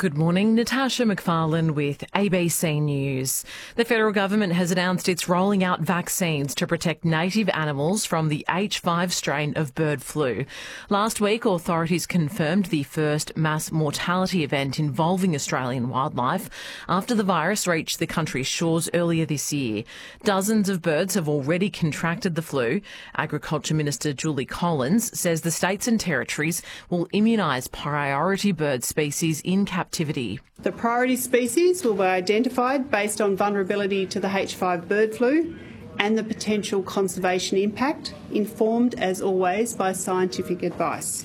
Good morning, Natasha McFarlane with ABC News. The federal government has announced it's rolling out vaccines to protect native animals from the H5 strain of bird flu. Last week, authorities confirmed the first mass mortality event involving Australian wildlife after the virus reached the country's shores earlier this year. Dozens of birds have already contracted the flu. Agriculture Minister Julie Collins says the states and territories will immunise priority bird species in captivity. The priority species will be identified based on vulnerability to the H5 bird flu and the potential conservation impact, informed as always by scientific advice.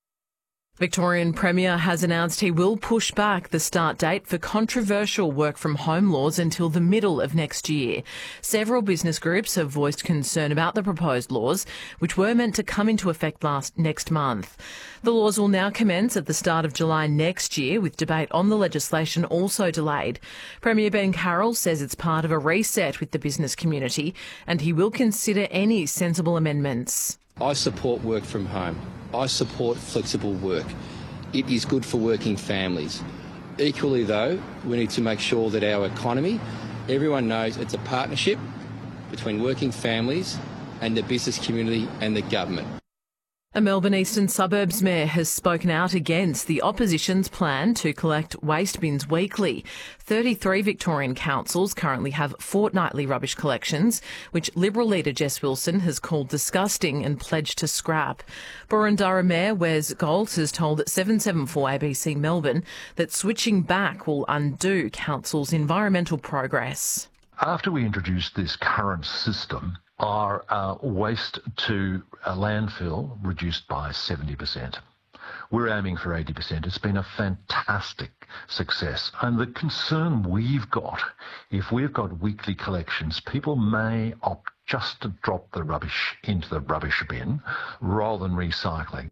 Victorian Premier has announced he will push back the start date for controversial work from home laws until the middle of next year. Several business groups have voiced concern about the proposed laws, which were meant to come into effect next month. The laws will now commence at the start of July next year, with debate on the legislation also delayed. Premier Ben Carroll says it's part of a reset with the business community, and he will consider any sensible amendments. I support work from home. I support flexible work. It is good for working families. Equally, though, we need to make sure that our economy, everyone knows it's a partnership between working families and the business community and the government. A Melbourne Eastern Suburbs mayor has spoken out against the opposition's plan to collect waste bins weekly. 33 Victorian councils currently have fortnightly rubbish collections, which Liberal leader Jess Wilson has called disgusting and pledged to scrap. Burundara Mayor Wes Gold has told 774 ABC Melbourne that switching back will undo council's environmental progress. After we introduced this current system, our waste to landfill reduced by 70%. We're aiming for 80%. It's been a fantastic success. And the concern we've got, if we've got weekly collections, people may opt just to drop the rubbish into the rubbish bin rather than recycling.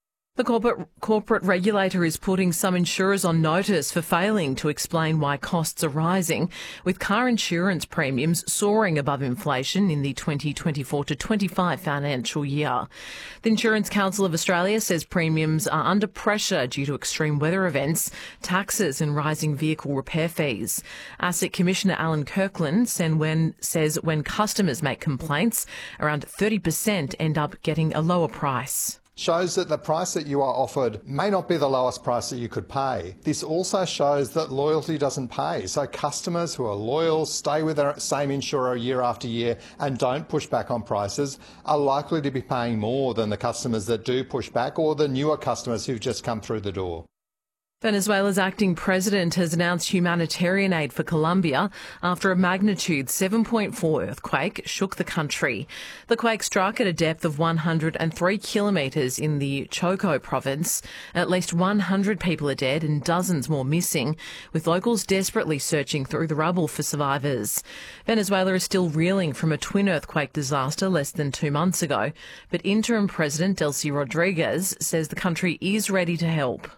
The corporate regulator is putting some insurers on notice for failing to explain why costs are rising, with car insurance premiums soaring above inflation in the 2024 to 25 financial year. The Insurance Council of Australia says premiums are under pressure due to extreme weather events, taxes and rising vehicle repair fees. ASIC Commissioner Alan Kirkland says when customers make complaints, around 30% end up getting a lower price. Shows that the price that you are offered may not be the lowest price that you could pay. This also shows that loyalty doesn't pay. So customers who are loyal, stay with their same insurer year after year and don't push back on prices are likely to be paying more than the customers that do push back or the newer customers who've just come through the door. Venezuela's acting president has announced humanitarian aid for Colombia after a magnitude 7.4 earthquake shook the country. The quake struck at a depth of 103 kilometres in the Choco province. At least 100 people are dead and dozens more missing, with locals desperately searching through the rubble for survivors. Venezuela is still reeling from a twin earthquake disaster less than 2 months ago, but interim President Delcy Rodriguez says the country is ready to help.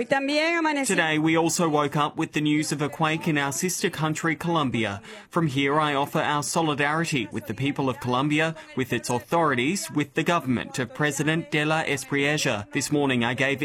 Today we also woke up with the news of a quake in our sister country, Colombia. From here I offer our solidarity with the people of Colombia, with its authorities, with the government of President de la Espriella. This morning I gave